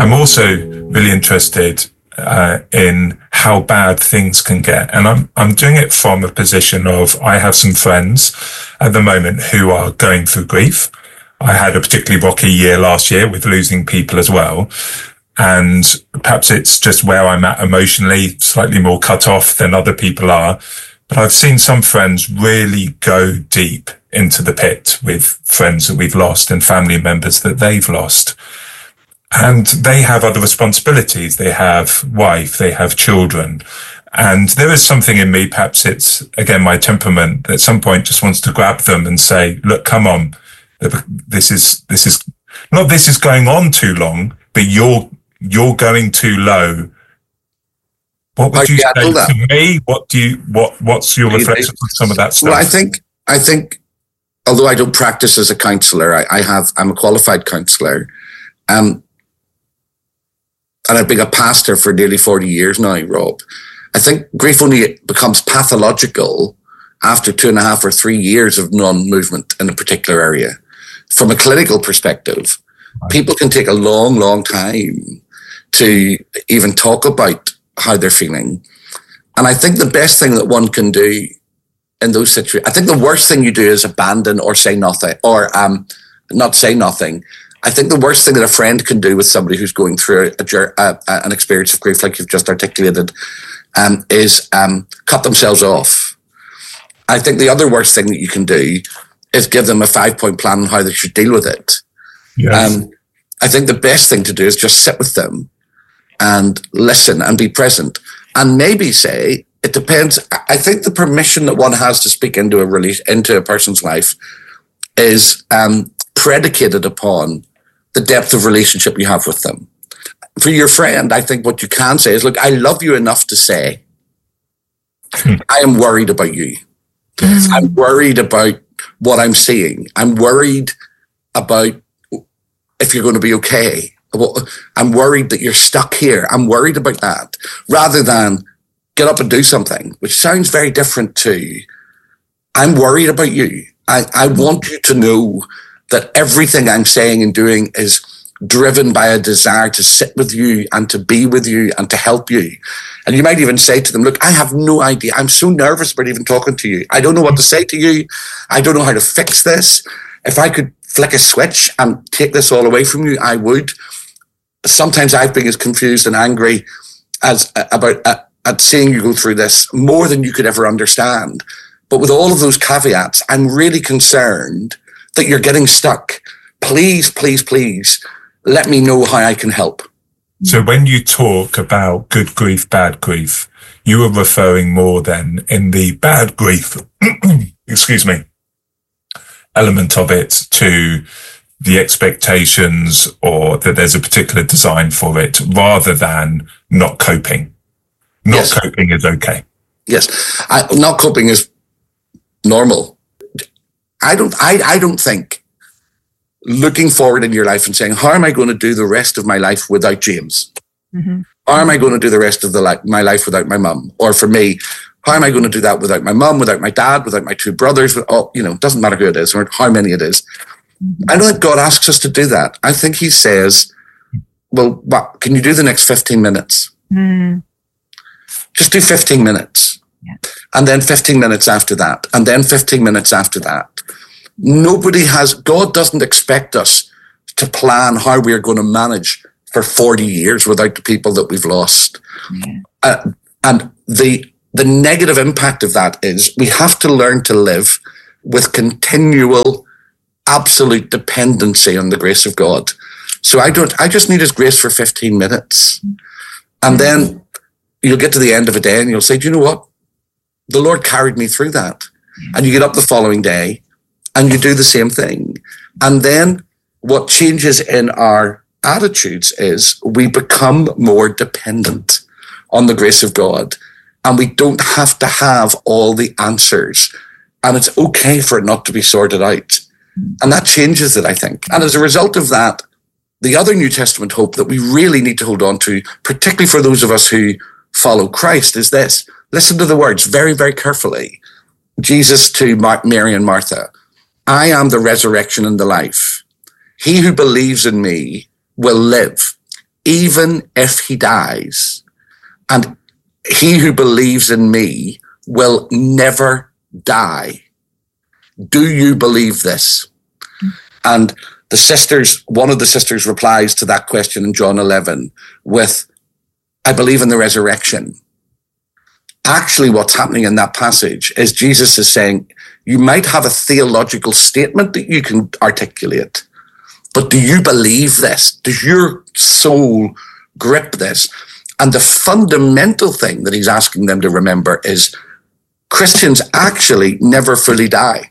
I'm also really interested in how bad things can get. And I'm doing it from a position of, I have some friends at the moment who are going through grief. I had a particularly rocky year last year with losing people as well. And perhaps it's just where I'm at emotionally, slightly more cut off than other people are. But I've seen some friends really go deep into the pit with friends that we've lost and family members that they've lost. And they have other responsibilities. They have wife, they have children. And there is something in me, perhaps it's, again, my temperament, that at some point just wants to grab them and say, look, come on. This is going on too long, but you're going too low. What would you say to me? What's your reflection on some of that stuff? Well, I think, although I don't practice as a counsellor, I'm a qualified counsellor. And I've been a pastor for nearly 40 years now, Rob. I think grief only becomes pathological after 2.5 or 3 years of non-movement in a particular area. From a clinical perspective, people can take a long, long time to even talk about how they're feeling. And I think the best thing that one can do in those situations, I think the worst thing you do is abandon or say nothing, or not say nothing. I think the worst thing that a friend can do with somebody who's going through an experience of grief, like you've just articulated, is cut themselves off. I think the other worst thing that you can do is give them a 5-point plan on how they should deal with it. Yes. I think the best thing to do is just sit with them and listen and be present, and maybe say, it depends. I think the permission that one has to speak into a person's life is predicated upon the depth of relationship you have with them. For your friend, I think what you can say is, look, I love you enough to say, I am worried about you. I'm worried about what I'm seeing. I'm worried about if you're going to be okay. I'm worried that you're stuck here. I'm worried about that. Rather than get up and do something, which sounds very different to, I'm worried about you. I want you to know that everything I'm saying and doing is driven by a desire to sit with you and to be with you and to help you. And you might even say to them, look, I have no idea. I'm so nervous about even talking to you. I don't know what to say to you. I don't know how to fix this. If I could flick a switch and take this all away from you, I would. Sometimes I've been as confused and angry as at seeing you go through this more than you could ever understand. But with all of those caveats, I'm really concerned that you're getting stuck. Please, please, please, let me know how I can help. So when you talk about good grief, bad grief, you are referring more than in the bad grief, excuse me, element of it to the expectations, or that there's a particular design for it, rather than not coping. Not coping is okay. Yes. Not coping is normal. I don't think looking forward in your life and saying, how am I going to do the rest of my life without James? Mm-hmm. How am I going to do the rest of my life without my mum? Or for me, how am I going to do that without my mum, without my dad, without my 2 brothers? It doesn't matter who it is or how many it is. Mm-hmm. I don't think God asks us to do that. I think he says, well, can you do the next 15 minutes? Mm. Just do 15 minutes. Yeah. And then 15 minutes after that. And then 15 minutes after that. God doesn't expect us to plan how we're going to manage for 40 years without the people that we've lost. Yeah. And the negative impact of that is we have to learn to live with continual, absolute dependency on the grace of God. So I just need his grace for 15 minutes. And then you'll get to the end of a day and you'll say, do you know what? The Lord carried me through that. And you get up the following day and you do the same thing. And then what changes in our attitudes is we become more dependent on the grace of God, and we don't have to have all the answers, and it's okay for it not to be sorted out. And that changes it, I think. And as a result of that, the other New Testament hope that we really need to hold on to, particularly for those of us who follow Christ, is this. Listen to the words very, very carefully. Jesus to Mary and Martha, I am the resurrection and the life. He who believes in me will live, even if he dies, and he who believes in me will never die. Do you believe this? And one of the sisters replies to that question in John 11 with, I believe in the resurrection. Actually, what's happening in that passage is Jesus is saying, you might have a theological statement that you can articulate, but do you believe this? Does your soul grip this? And the fundamental thing that he's asking them to remember is Christians actually never fully die.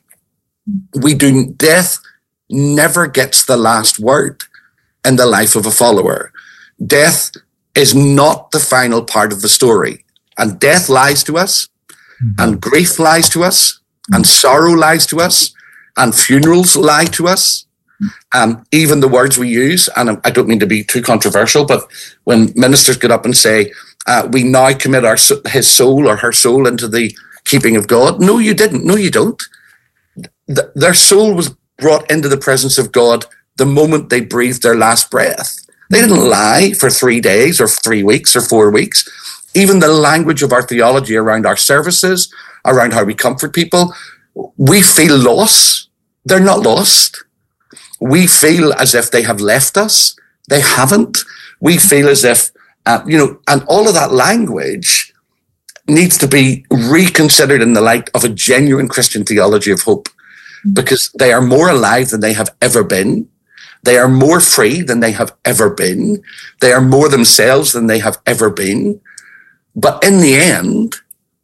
Death never gets the last word in the life of a follower. Death is not the final part of the story. And death lies to us, and grief lies to us, and sorrow lies to us, and funerals lie to us. Even the words we use, and I don't mean to be too controversial, but when ministers get up and say, we now commit his soul or her soul into the keeping of God. No, you didn't. No, you don't. Their soul was brought into the presence of God the moment they breathed their last breath. They didn't lie for 3 days or 3 weeks or 4 weeks. Even the language of our theology around our services, around how we comfort people, we feel loss. They're not lost. We feel as if they have left us. They haven't. We feel as if, and all of that language needs to be reconsidered in the light of a genuine Christian theology of hope, because they are more alive than they have ever been. They are more free than they have ever been. They are more themselves than they have ever been. But in the end,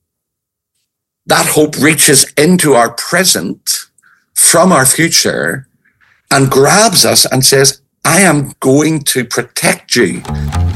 that hope reaches into our present from our future and grabs us and says, I am going to protect you.